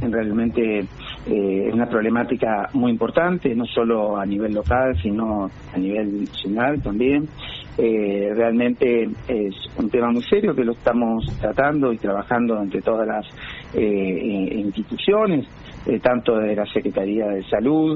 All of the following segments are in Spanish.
realmente es una problemática muy importante, no solo a nivel local, sino a nivel nacional también. Realmente es un tema muy serio que lo estamos tratando y trabajando entre todas las instituciones, tanto de la Secretaría de Salud,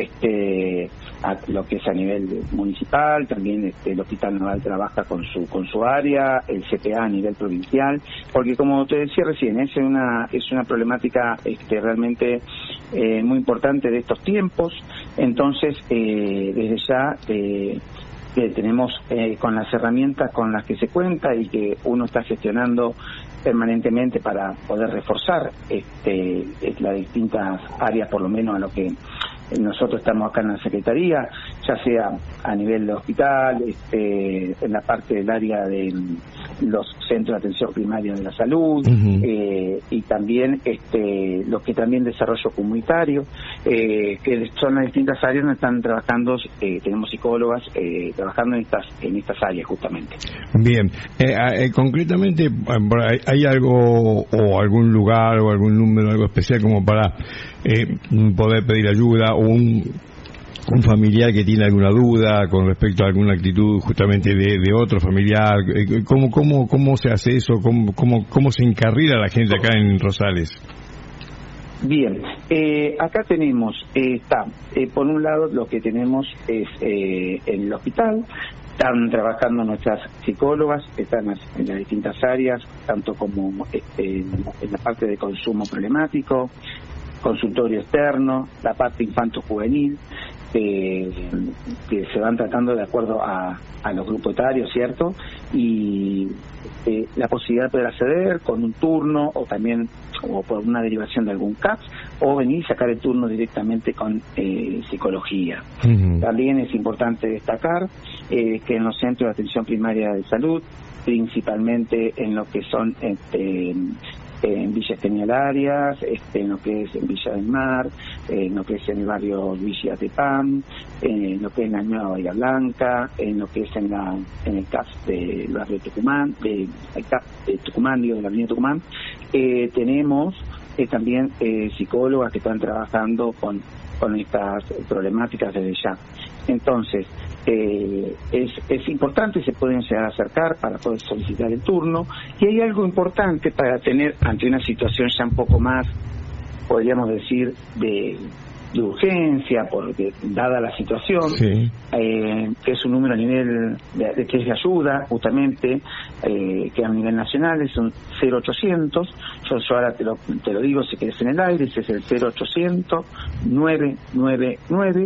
a lo que es a nivel municipal, también el Hospital Naval trabaja con su área, el CPA a nivel provincial, porque como te decía recién, es una problemática realmente muy importante de estos tiempos. Entonces desde ya que tenemos con las herramientas con las que se cuenta y que uno está gestionando permanentemente para poder reforzar las distintas áreas, por lo menos a lo que nosotros estamos acá en la Secretaría, ya sea a nivel de hospital, en la parte del área de los centros de atención primaria de la salud, y también los que también desarrollo comunitario, que son las distintas áreas donde están trabajando, tenemos psicólogas trabajando en estas áreas justamente. Bien, concretamente, ¿hay algo o algún lugar o algún número, algo especial como para poder pedir ayuda, o un familiar que tiene alguna duda con respecto a alguna actitud justamente de otro familiar? ¿Cómo se hace eso? ¿Cómo se encarrila la gente acá en Rosales? Bien, acá tenemos, por un lado lo que tenemos es en el hospital. Están trabajando nuestras psicólogas, están en las distintas áreas, tanto como en la parte de consumo problemático, consultorio externo, la parte infanto-juvenil, que se van tratando de acuerdo a los grupos etarios, ¿cierto? Y la posibilidad de poder acceder con un turno o también o por una derivación de algún CAPS, o venir y sacar el turno directamente con psicología. También es importante destacar que en los centros de atención primaria de salud, principalmente en lo que son en Villas Peñalarias, en lo que es en Villa del Mar, en lo que es en el barrio Luis Atepam, en lo que es en la Nueva Bahía Blanca, en lo que es en el CAPS del barrio Tucumán, el CAPS de Tucumán, de la avenida Tucumán. Tenemos también psicólogas que están trabajando con estas problemáticas desde ya. Entonces, es importante, se pueden llegar a acercar para poder solicitar el turno, y hay algo importante para tener ante una situación ya un poco más, podríamos decir, de urgencia, porque dada la situación, sí, que es un número a nivel que es de ayuda, justamente, que a nivel nacional es un 0800, yo ahora te lo digo si querés en el aire, ese es el 0800 999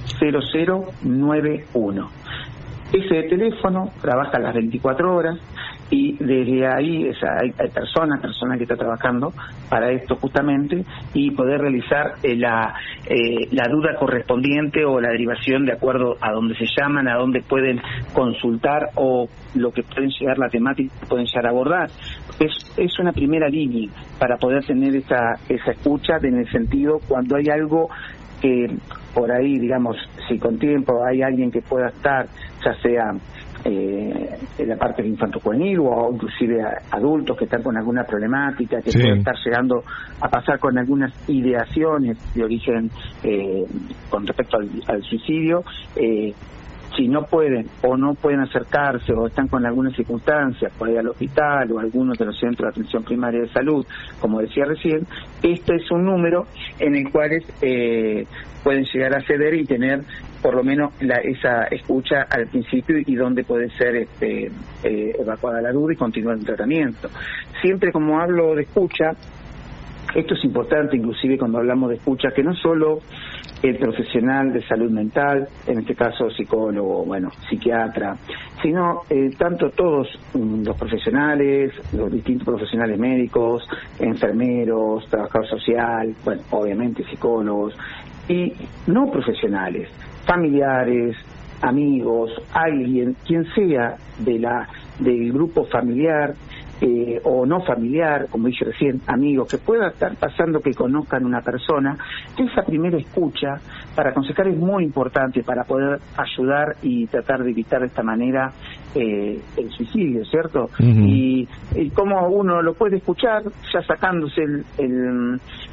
0091. Ese teléfono trabaja las 24 horas y desde ahí hay personas que están trabajando para esto justamente, y poder realizar la duda correspondiente o la derivación de acuerdo a dónde se llaman, a dónde pueden consultar o lo que pueden llegar, la temática que pueden llegar a abordar. Es una primera línea para poder tener esa escucha en el sentido cuando hay algo que por ahí, digamos, si con tiempo hay alguien que pueda estar, ya sea en la parte de infanto-juvenil o inclusive adultos que están con alguna problemática, que pueden estar llegando a pasar con algunas ideaciones de origen con respecto al suicidio, si no pueden o no pueden acercarse o están con alguna circunstancia, por ahí al hospital o algunos de los centros de atención primaria de salud, como decía recién, este es un número en el cual pueden llegar a acceder y tener por lo menos esa escucha al principio y donde puede ser evacuada la duda y continuar el tratamiento. Siempre como hablo de escucha, esto es importante, inclusive cuando hablamos de escucha, que no solo el profesional de salud mental, en este caso psicólogo, psiquiatra, sino tanto todos los profesionales, los distintos profesionales médicos, enfermeros, trabajador social, obviamente psicólogos, y no profesionales, familiares, amigos, alguien, quien sea del grupo familiar, o no familiar, como dije recién, amigos, que pueda estar pasando que conozcan una persona, esa primera escucha para aconsejar es muy importante para poder ayudar y tratar de evitar de esta manera el suicidio, ¿cierto? Y cómo uno lo puede escuchar ya sacándose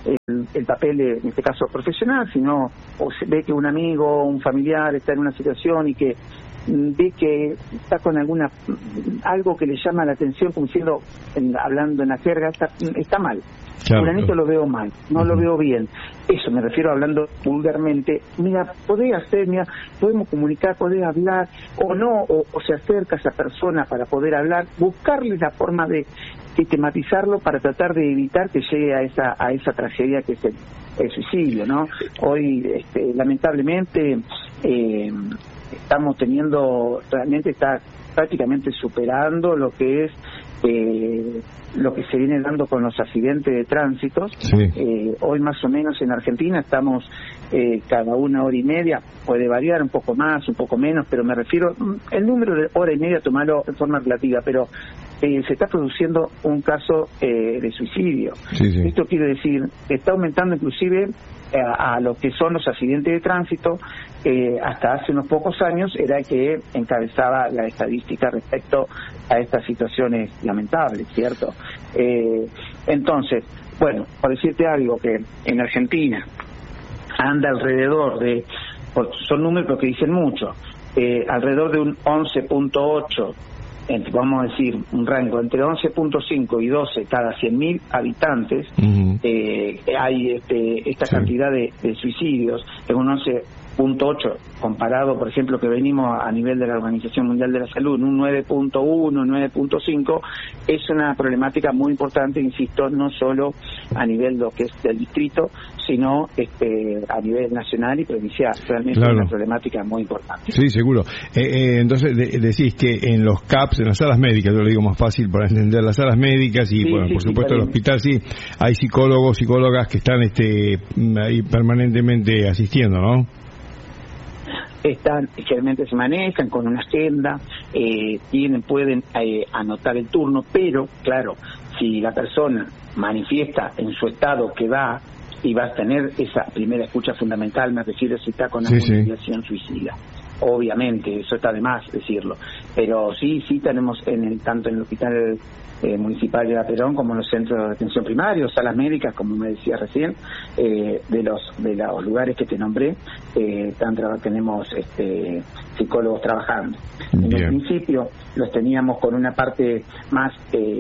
el papel, en este caso profesional, sino o se ve que un amigo o un familiar está en una situación y que ve que está con algo que le llama la atención, como diciendo, hablando en la jerga, está mal. Fulanito lo veo mal, no lo veo bien. Eso me refiero, hablando vulgarmente. Mira, podemos comunicar, podés hablar, o no, o se acerca a esa persona para poder hablar, buscarle la forma de sistematizarlo para tratar de evitar que llegue a esa tragedia que es el suicidio, ¿no? Hoy, lamentablemente, estamos teniendo, realmente está prácticamente superando lo que es lo que se viene dando con los accidentes de tránsito. Hoy más o menos en Argentina estamos cada 1 hora y media, puede variar un poco más, un poco menos, pero me refiero, el número de hora y media, tomarlo en forma relativa, pero se está produciendo un caso de suicidio. Esto quiere decir que está aumentando inclusive a lo que son los accidentes de tránsito. Hasta hace unos pocos años era que encabezaba la estadística respecto a estas situaciones lamentables, ¿cierto? Entonces, bueno, por decirte algo, que en Argentina anda alrededor de, son números que dicen mucho, alrededor de un 11.8, vamos a decir, un rango entre 11.5 y 12 cada 100.000 habitantes. Hay esta cantidad de suicidios, es un 11.8 comparado, por ejemplo, que venimos a nivel de la Organización Mundial de la Salud, un 9.1, 9.5, es una problemática muy importante, insisto, no solo a nivel de lo que es del distrito, sino a nivel nacional y provincial. Realmente es una problemática muy importante. Sí, seguro. Entonces, decís que en los CAPS, en las salas médicas, yo lo digo más fácil para entender, las salas médicas y, por supuesto, el hospital, hay psicólogos, psicólogas que están ahí permanentemente asistiendo, ¿no? Generalmente se manejan con una agenda, pueden anotar el turno, pero claro, si la persona manifiesta en su estado que va y va a tener esa primera escucha fundamental, me refiero si está con alguna ideación suicida. Obviamente, eso está de más decirlo, pero sí tenemos tanto en el hospital municipal de La Perón como en los centros de atención primaria, salas médicas, como me decía recién, de los lugares que te nombré, tenemos psicólogos trabajando. En el principio los teníamos con una parte más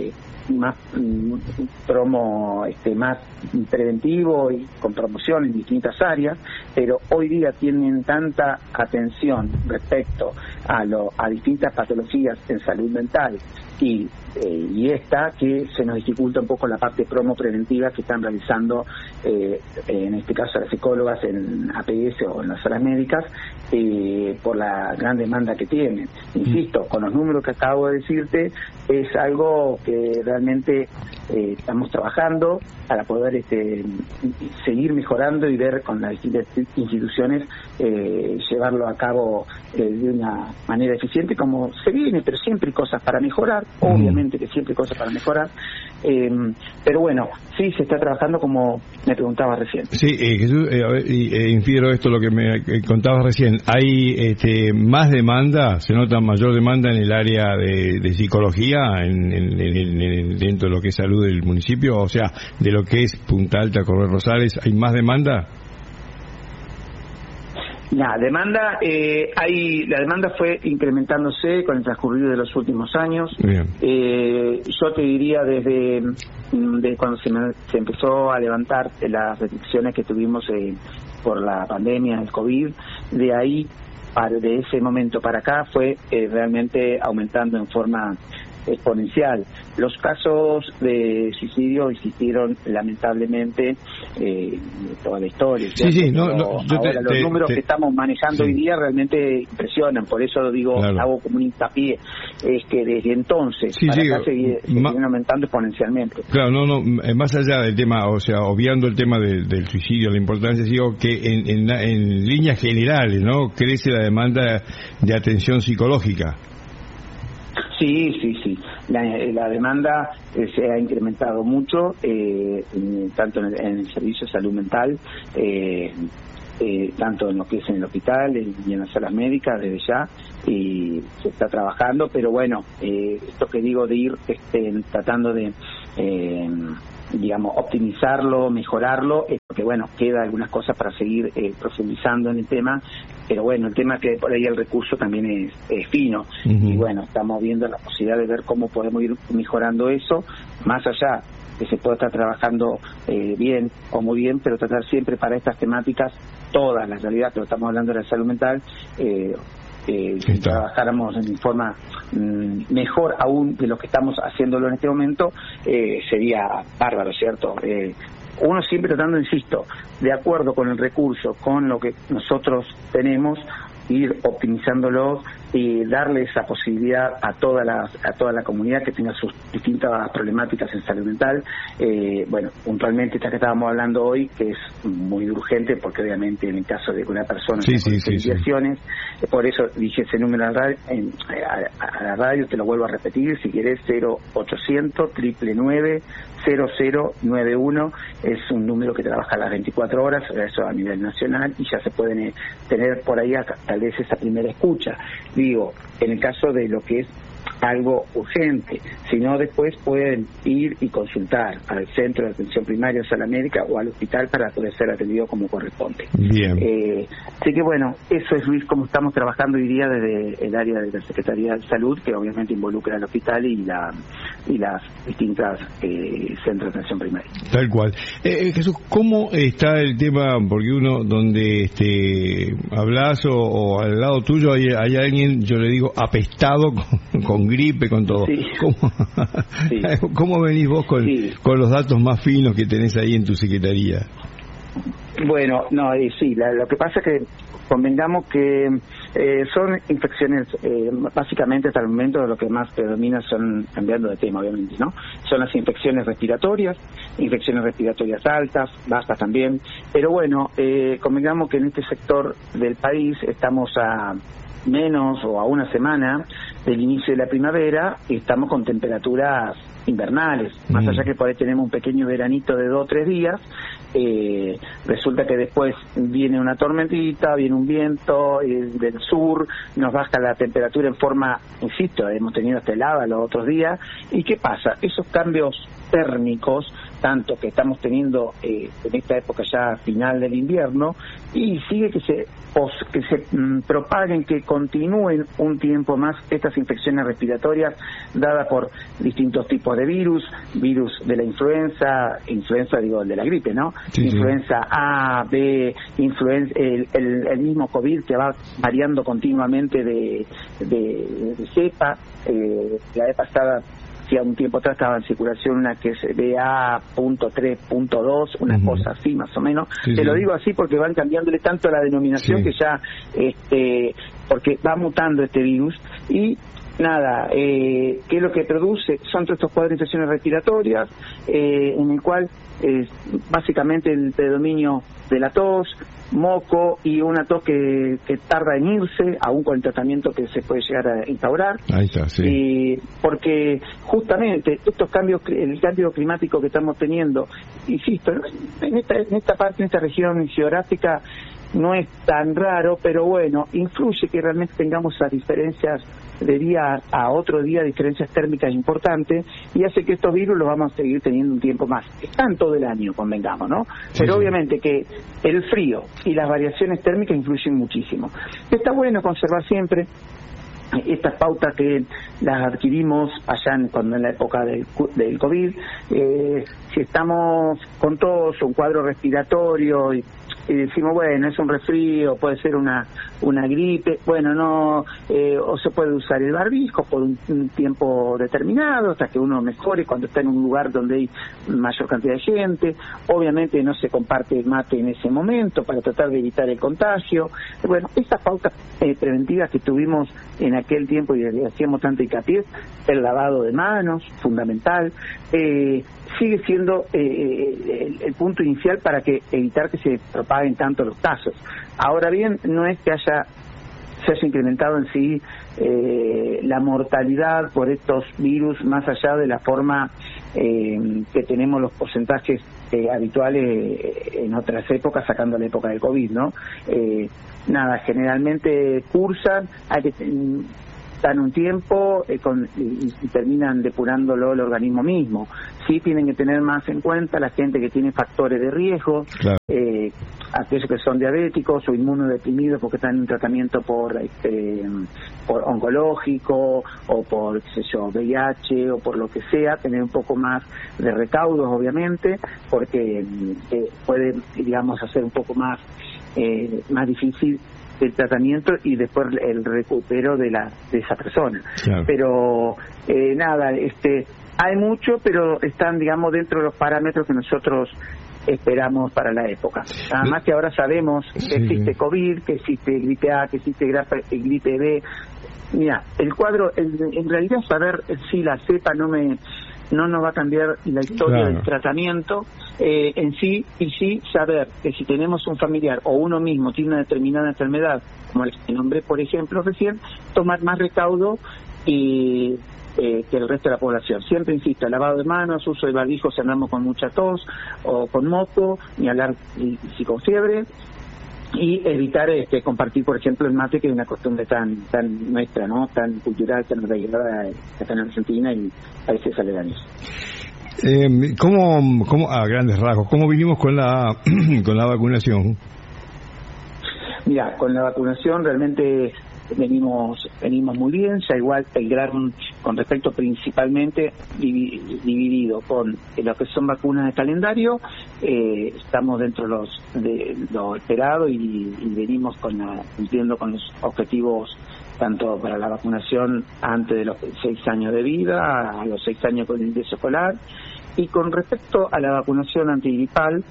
más preventivo y con promoción en distintas áreas, pero hoy día tienen tanta atención respecto a distintas patologías en salud mental y esta que se nos dificulta un poco la parte promo preventiva que están realizando en este caso las psicólogas en APS o en las salas médicas por la gran demanda que tienen. Insisto, con los números que acabo de decirte, es algo que realmente estamos trabajando para poder seguir mejorando y ver con las distintas instituciones llevarlo a cabo de una manera eficiente como se viene, pero siempre hay cosas para mejorar, obviamente que siempre hay cosas para mejorar, pero bueno, sí se está trabajando como me preguntabas recién. Sí, Jesús, infiero esto lo que me contabas recién, hay más demanda, se nota mayor demanda en el área de psicología dentro de lo que es salud del municipio, o sea, de lo que es Punta Alta, Coronel Rosales, ¿hay más demanda? La demanda fue incrementándose con el transcurrido de los últimos años. Yo te diría desde cuando se empezó a levantar las restricciones que tuvimos por la pandemia del COVID, de ese momento para acá fue realmente aumentando en forma exponencial. Los casos de suicidio existieron lamentablemente toda la historia. Los números que estamos manejando hoy día realmente impresionan, por eso digo, hago como un hincapié, es que desde entonces para acá se viene aumentando exponencialmente. Claro, más allá del tema, o sea, obviando el tema del suicidio, la importancia, digo que en líneas generales, ¿no?, crece la demanda de atención psicológica. Sí. La demanda se ha incrementado mucho, tanto en el servicio de salud mental, tanto en lo que es en el hospital y en las salas médicas desde ya, y se está trabajando, pero bueno, esto que digo de ir tratando de digamos, optimizarlo, mejorarlo, porque bueno, queda algunas cosas para seguir profundizando en el tema, pero bueno, el tema es que por ahí el recurso también es fino, y bueno, estamos viendo la posibilidad de ver cómo podemos ir mejorando eso, más allá que se pueda estar trabajando bien o muy bien, pero tratar siempre para estas temáticas, todas las realidades, pero estamos hablando de la salud mental, si trabajáramos en forma mejor aún de lo que estamos haciéndolo en este momento, sería bárbaro, ¿cierto? Uno siempre tratando, insisto, de acuerdo con el recurso, con lo que nosotros tenemos, ir optimizándolo y darle esa posibilidad a toda la comunidad que tenga sus distintas problemáticas en salud mental. Bueno, puntualmente esta que estábamos hablando hoy, que es muy urgente, porque obviamente en el caso de que una persona tenga desviaciones, por eso dije ese número a la radio, te lo vuelvo a repetir, si querés, 0800 999 0091, es un número que trabaja a las 24 horas, eso a nivel nacional, y ya se pueden tener por ahí tal vez esa primera escucha. Digo, en el caso de lo que es algo urgente, si no después pueden ir y consultar al centro de atención primaria de América o al hospital para poder ser atendido como corresponde. Bien. Así que bueno, eso es, Luis, como estamos trabajando hoy día desde el área de la Secretaría de Salud, que obviamente involucra al hospital y las distintas centros de atención primaria. Tal cual. Jesús, ¿cómo está el tema? Porque uno donde hablas o al lado tuyo hay alguien, yo le digo, apestado con gripe, con todo. Sí. ¿Cómo venís vos con los datos más finos que tenés ahí en tu secretaría? Bueno, no, sí, lo que pasa es que convengamos que son infecciones, básicamente hasta el momento lo que más predomina son, cambiando de tema obviamente, ¿no? Son las infecciones respiratorias altas, bajas también, pero bueno, convengamos que en este sector del país estamos a menos o a una semana del inicio de la primavera y estamos con temperaturas invernales, más allá que por ahí tenemos un pequeño veranito de 2 o 3 días, resulta que después viene una tormentita, viene un viento del sur, nos baja la temperatura en forma, insisto, hemos tenido hasta helada los otros días, y ¿qué pasa? Esos cambios térmicos, tanto que estamos teniendo en esta época ya final del invierno, y sigue que se propaguen, que continúen un tiempo más estas infecciones respiratorias dadas por distintos tipos de virus de la influenza digo, de la gripe, ¿no? Sí, influenza A, B, el mismo COVID que va variando continuamente de cepa. La vez pasada, a un tiempo atrás, estaba en circulación una que es BA.3.2, una cosa así más o menos. Te lo digo así porque van cambiándole tanto la denominación que ya, porque va mutando este virus y nada, ¿qué es lo que produce? Son todos estos cuadros de infecciones respiratorias, en el cual básicamente el predominio de la tos, moco y una tos que tarda en irse, aún con el tratamiento que se puede llegar a instaurar. Ahí está, sí. Porque justamente estos cambios, el cambio climático que estamos teniendo, insisto, en esta parte, en esta región geográfica, no es tan raro, pero bueno, influye que realmente tengamos esas diferencias de día a otro día, diferencias térmicas importantes, y hace que estos virus los vamos a seguir teniendo un tiempo más. Están todo el año, convengamos, ¿no? Pero obviamente que el frío y las variaciones térmicas influyen muchísimo. Está bueno conservar siempre estas pautas que las adquirimos allá cuando en la época del COVID. Si estamos con tos, un cuadro respiratorio y decimos, bueno, es un resfrío, puede ser una gripe, bueno, no, o se puede usar el barbijo por un tiempo determinado hasta que uno mejore, cuando está en un lugar donde hay mayor cantidad de gente. Obviamente no se comparte el mate en ese momento para tratar de evitar el contagio. Bueno, estas pautas preventivas que tuvimos en aquel tiempo y le hacíamos tanto hincapié, el lavado de manos, fundamental, sigue siendo el punto inicial para evitar que se propaguen tanto los casos. Ahora bien, no es que se haya incrementado en sí la mortalidad por estos virus, más allá de la forma que tenemos los porcentajes habituales en otras épocas, sacando la época del COVID, ¿no? Nada, generalmente cursan, dan un tiempo y terminan depurándolo el organismo mismo. Sí tienen que tener más en cuenta la gente que tiene factores de riesgo, claro. Aquellos que son diabéticos o inmunodeprimidos porque están en un tratamiento por oncológico o por, qué sé yo, VIH o por lo que sea, tener un poco más de recaudos, obviamente, porque puede, digamos, hacer un poco más difícil el tratamiento y después el recupero de esa persona. Claro. Pero nada, hay mucho, pero están, digamos, dentro de los parámetros que nosotros esperamos para la época. Nada más que ahora sabemos que existe COVID, que existe gripe A, que existe gripe B. Mira, el cuadro, en realidad saber si la cepa no nos va a cambiar la historia del tratamiento en sí, y sí saber que si tenemos un familiar o uno mismo tiene una determinada enfermedad, como el que nombré por ejemplo recién, tomar más recaudo que el resto de la población. Siempre insisto, lavado de manos, uso de barbijo si andamos con mucha tos o con moco, ni hablar si con fiebre, y evitar compartir, por ejemplo, el mate, que es una costumbre tan nuestra, ¿no? Tan cultural, tan arraigada acá en Argentina y países aledaños. ¿Cómo, a grandes rasgos, cómo vinimos con la vacunación? Mira, con la vacunación realmente venimos muy bien, ya igual con respecto principalmente dividido con lo que son vacunas de calendario, estamos dentro de lo esperado y venimos cumpliendo con los objetivos tanto para la vacunación antes de los 6 años de vida, a los 6 años con el ingreso escolar. Y con respecto a la vacunación antigripal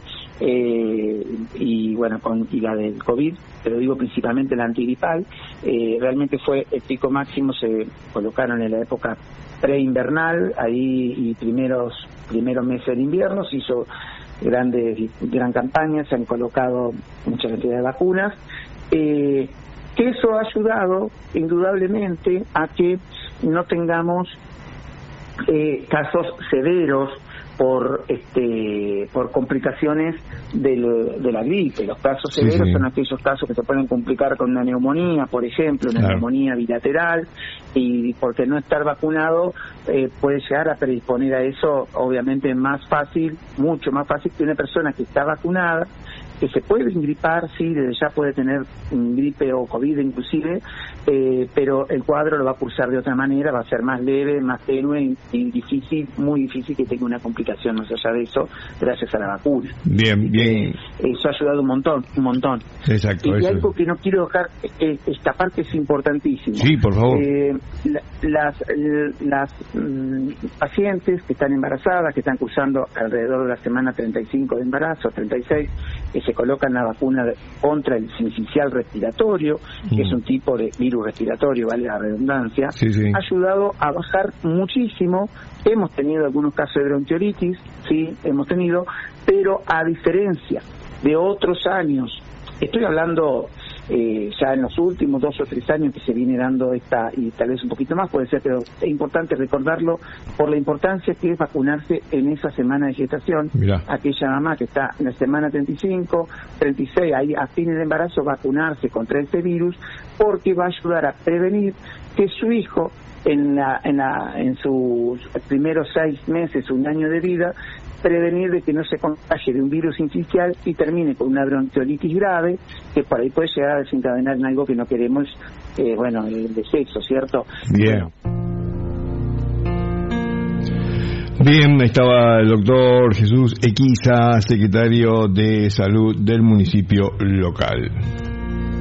y la del COVID, pero digo principalmente la antigripal, realmente fue el pico máximo, se colocaron en la época preinvernal, ahí y primeros meses del invierno, se hizo gran campaña, se han colocado mucha cantidad de vacunas, que eso ha ayudado indudablemente a que no tengamos casos severos por complicaciones de la gripe. Los casos severos son aquellos casos que se pueden complicar con una neumonía, por ejemplo, una neumonía bilateral, y porque no estar vacunado puede llegar a predisponer a eso, obviamente mucho más fácil que una persona que está vacunada, que se puede ingripar, sí, desde ya puede tener gripe o COVID inclusive, pero el cuadro lo va a cursar de otra manera, va a ser más leve, más tenue y muy difícil que tenga una complicación más allá de eso, gracias a la vacuna. Bien. Eso ha ayudado un montón. Exacto. Y algo que no quiero dejar, esta parte es importantísima. Sí, por favor. Las pacientes que están embarazadas, que están cursando alrededor de la semana 35 de embarazo, 36, se colocan la vacuna contra el sincicial respiratorio, que es un tipo de virus respiratorio, vale la redundancia, ha ayudado a bajar muchísimo. Hemos tenido algunos casos de bronquiolitis, sí, pero a diferencia de otros años, estoy hablando ya en los últimos 2 o 3 años que se viene dando esta, y tal vez un poquito más puede ser, pero es importante recordarlo por la importancia que es vacunarse en esa semana de gestación. Mirá. Aquella mamá que está en la semana 35, 36, ahí a fines de embarazo, vacunarse contra este virus, porque va a ayudar a prevenir que su hijo en sus primeros 6 meses, 1 año de vida, prevenir de que no se contagie de un virus sincicial y termine con una bronquiolitis grave, que por ahí puede llegar a desencadenar en algo que no queremos, el deceso, ¿cierto? Bien, estaba el doctor Jesús Equiza, secretario de Salud del municipio local.